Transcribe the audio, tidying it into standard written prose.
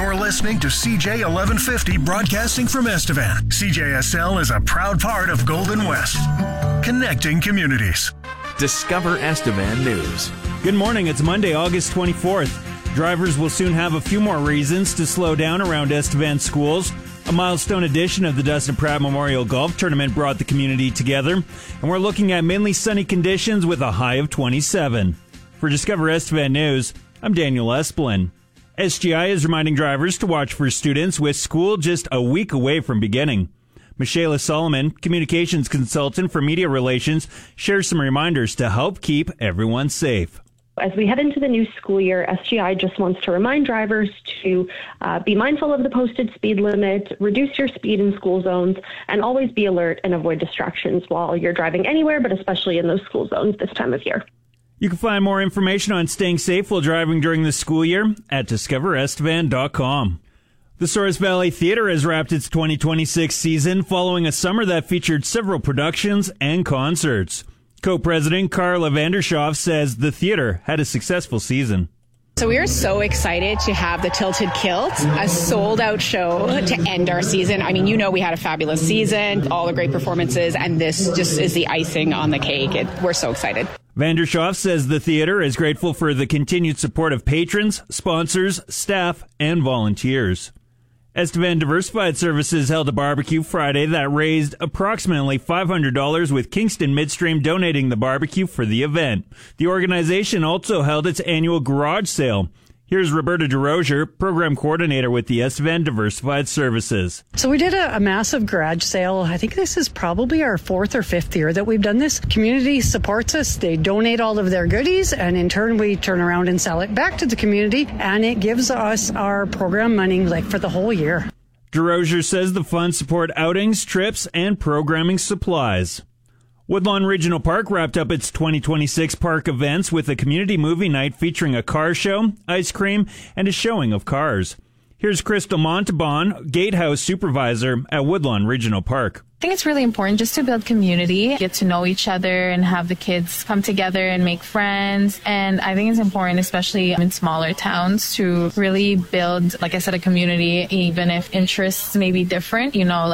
You're listening to CJ 1150 broadcasting from Estevan. CJSL is a proud part of Golden West, connecting communities. Discover Estevan News. Good morning. It's Monday, August 24th. Drivers will soon have a few more reasons to slow down around Estevan schools. A milestone edition of the Dustin Pratt Memorial Golf Tournament brought the community together, and we're looking at mainly sunny conditions with a high of 27. For Discover Estevan News, I'm Daniel Esplin. SGI is reminding drivers to watch for students with school just a week away from beginning. Michaela Solomon, communications consultant for media relations, shares some reminders to help keep everyone safe. As we head into the new school year, SGI just wants to remind drivers to be mindful of the posted speed limit, reduce your speed in school zones, and always be alert and avoid distractions while you're driving anywhere, but especially in those school zones this time of year. You can find more information on staying safe while driving during the school year at discoverestevan.com. The Souris Valley Theatre has wrapped its 2026 season following a summer that featured several productions and concerts. Co-president Carla Vandershoff says the theater had a successful season. So we are so excited to have the Tilted Kilt, a sold-out show to end our season. I mean, you know we had a fabulous season, all the great performances, and this just is the icing on the cake. We're so excited. Vandershoff says the theater is grateful for the continued support of patrons, sponsors, staff, and volunteers. Estevan Diversified Services held a barbecue Friday that raised approximately $500 with Kingston Midstream donating the barbecue for the event. The organization also held its annual garage sale. Here's Roberta DeRozier, program coordinator with the Estevan Diversified Services. So we did a massive garage sale. I think this is probably our 4th or 5th year that we've done this. Community supports us. They donate all of their goodies, and in turn, we turn around and sell it back to the community, and it gives us our program money for the whole year. DeRozier says the funds support outings, trips, and programming supplies. Woodlawn Regional Park wrapped up its 2026 park events with a community movie night featuring a car show, ice cream, and a showing of cars. Here's Crystal Montalban, Gatehouse Supervisor at Woodlawn Regional Park. I think it's really important just to build community, get to know each other, and have the kids come together and make friends. And I think it's important, especially in smaller towns, to really build, like I said, a community, even if interests may be different,